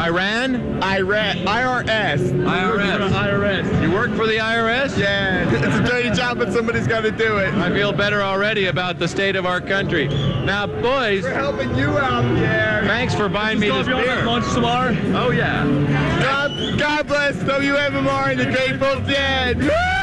Iran? IRS. IRS. You work for the IRS? Yeah, it's a dirty job, but somebody's got to do it. I feel better already about the state of our country. Now, boys, We're helping you out, Pierre. thanks for buying me this beer. Lunch tomorrow? Oh, yeah. God bless WMMR and the Grateful Dead. Woo!